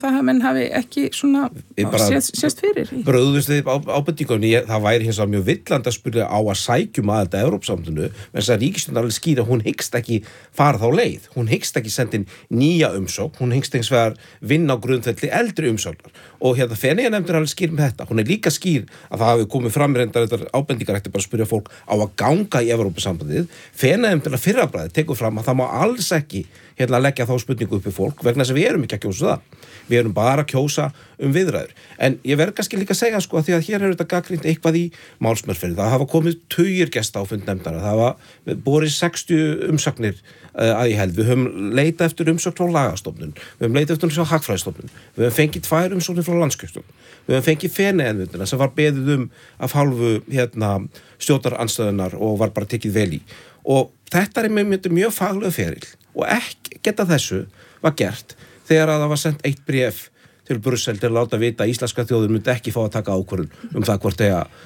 það menn hafi ekki svona sést fyrir. Bröðumst þið ábendingunni, það væri hins vegar mjög villandi að spyrja á að sækjum að þetta Evrópusambandinu, menn þess að ríkisstjórnin alveg skýra, hún hyggst ekki fara þá leið, hún hyggst ekki senda inn nýja umsókn, hún hyggst hins vegar vinna á grundvelli eldri umsóknar og Feneyjanefndin alveg skýr með þetta, hún líka skýr að það hafi komið fram reyndar þetta ábendingar eftir bara að spyrja fólk á að ganga í Evrópusambandið. Feneyjanefndin að fyrra bragði tekur fram að það má alls ekki leggja þá spurningu upp í fólk vegna þess að við erum ekki að kjósa það. Við erum bara að kjósa viðræður. En ég verð kannski líka að segja að því að hér þetta gagnrýnt eitthvað í málsmeðferð. Það hafa komið tugir gesta á fund nefndar. Það hafa borið 60 umsagnir að ég held. Við höfum leitað eftir umsögn frá Lagastofnun. Við höfum leitað eftir umsögn frá Hagfræðistofnun. Við höfum fengið 2 umsóknir frá Landskjörstjórn. Við höfum fengið Feneyjanefndina sem var beðið af hálfu stjórnarandstöðunnar og var bara tekið vel í. Og þetta mjög faglegur ferill og ekki geta þessu var gert þegar að það var sendt eitt bréf til Brussel til að láta vita að íslenska þjóðin myndi ekki fá að taka ákvörðun það hvort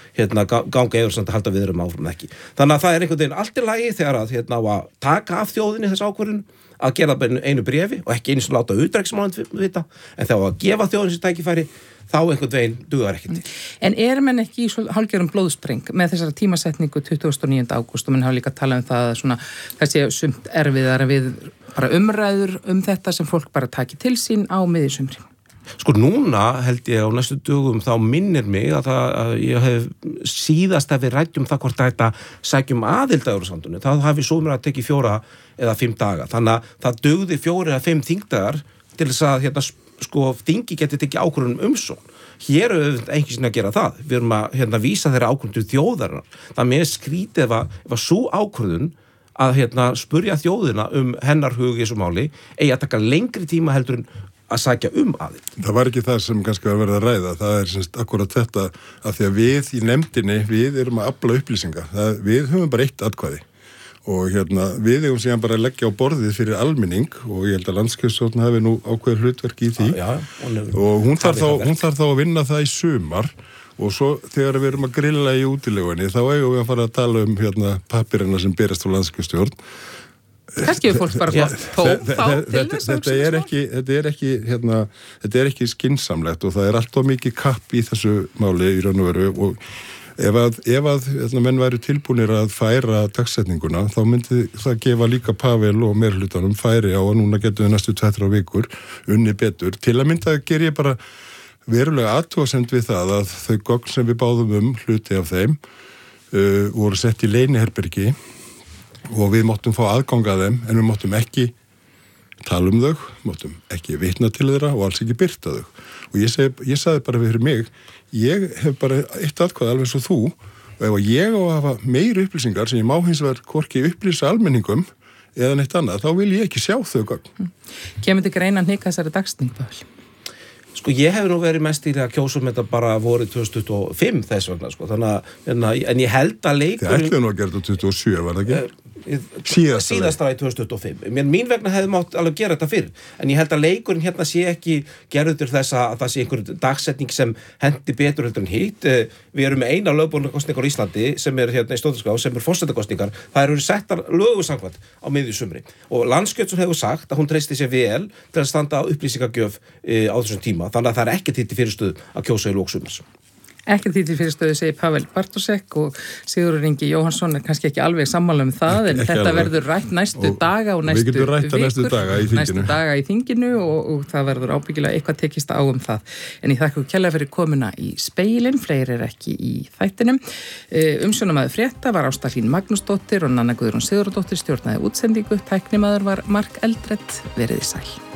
ganga Evrópusambandið að halda viðræðum áfram ekki. Þannig að það einhvern veginn allt í lagi þegar að að taka af þjóðinni þessa ákvörðun að gera bara einu bréfi og ekki eins og láta utanríkismálanefnd vita, en þegar að gefa þjóðinni þessi tækifæri þá einhvern veginn dugar ekki til. En menn ekki í hálfgerðum blóðspreng með þessari tímasetningu 29. ágúst og menn hafa líka talað það svona, það sé sumt erfiðara við bara umræður þetta sem fólk bara taki til sín á miðjusumri? Núna held ég á næstu dögum þá minnir mig að ég hef síðast að við ræddum það hvort þetta sækjum aðild að Evrópusambandinu, það hafi svo að tekið 4 eða 5 daga, þannig að það dugði 4 eða 5 þingdagar til þess að þingi geti tekið ákvörðun umsókn. Hér er ekki sinni að gera það. Við erum að vísa þeirra ákvörðun til þjóðarinnar. Það með skrítið ef svo ákvörðun að spurja þjóðina hennar hug í þessu máli eigi að taka lengri tíma heldur en að sækja aðild. Það var ekki það sem kannski var verið að ræða. Það er semst akkurat þetta að því að við í nefndinni, við erum að afla upplýsinga. Við höfum bara eitt atkvæði. Og við eigum síðan bara að leggja á borðið fyrir almenning og ég held að Landskjörstjórn hafi nú ákveðið hlutverk í því og hún þarf þá að vinna það í sumar og svo þegar við erum að grilla í útilegunni þá eigum við að fara að tala pappirina sem berast á Landskjörstjórn. Kannski við fólk bara þetta er ekki skynsamlegt og það er alltaf mikið kapp í þessu máli í raun og veru og ef að menn væru tilbúnir að færa dagsetninguna, þá myndi það gefa líka Pavel og meirhlutanum færi á að núna getum við næstu 2-3 vikur unni betur. Til að mynda ger ég bara verulega athugasemd við það að þau gögn sem við báðum hluti af þeim voru sett í leyniherbergi og við máttum fá aðgang að þeim en við máttum ekki tala þau, máttum ekki vitna til þeirra og alls ekki birta þau. Og ég sagði bara fyrir mig, ég hef bara eitt atkvæði alveg svo þú og ef ég á að hafa meiri upplýsingar sem ég má hins vegar hvorki upplýsa almenningum eða neitt annað, þá vil ég ekki sjá þau gögn. Kemur þig reyna að hnika þessari dagsning, Pavel? Ég hef nú verið mest í að kjósa þetta bara vorið 2025 þess vegna, þannig að, en ég held að leikurinn... Það ætlaði nú að gera þetta 27, var það ekki? Síðasta í 2025. Mín vegna hefði mátt alveg gera þetta fyrr, en ég held að leikurinn sé ekki gerður til þess að það sé einhver dagsetning sem hendi betur heldur en hitt. Við erum með eina lögbundnar kosningar á Íslandi sem í stjórnarskrá, sem forsetakosningar. Það eru settar lögum samkvæmt á miðju sumri. Og Landskjörstjórn hefur sagt að hún treysti sér vel til að standa á upplýsingagjöf á þessum tíma. Þannig að það er ekki til fyrirstöðu að kjósa í lok sumars. Ekki því til fyrirstöðu segir Pavel Bartósek og Sigurður Ingi Jóhannsson er kannski ekki alveg sammála það en þetta verður rætt næstu daga og næstu vikur. Við getum rætt næstu daga í þinginu og það verður ábyggilega eitthvað tekist á það. En ég þakka kærlega fyrir komuna í Speilin, fleiri er ekki í þættinum. Umsjónarmaður frétta var Ásta Hlín Magnúsdóttir og Nanna Guðrún Sigurðardóttir stjórnaði útsendingu. Tæknimaður var Mark Eldrett, verið í sæl.